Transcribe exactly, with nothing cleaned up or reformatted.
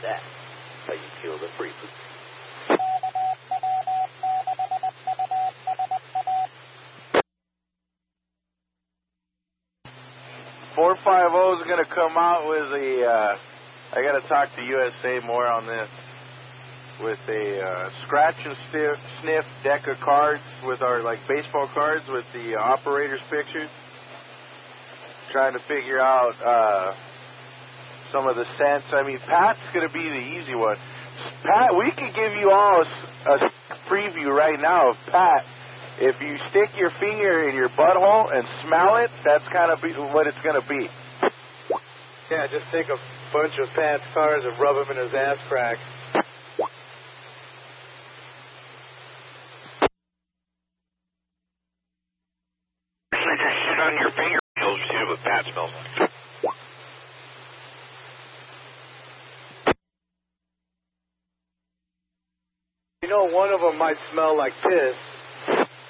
That's how you kill the freebie. four five zero is going to come out with a, uh, I got to talk to U S A more on this, with a uh, scratch and sniff, sniff deck of cards with our, like, baseball cards with the uh, operators' pictures. Trying to figure out uh, some of the sense. I mean, Pat's going to be the easy one. Pat, we could give you all a, a preview right now of Pat. If you stick your finger in your butthole and smell it, that's kind of what it's going to be. Yeah, just take a bunch of Pat's cards and rub them in his ass crack. Just shit on your finger. You'll see what Pat smells like. You know, one of them might smell like piss.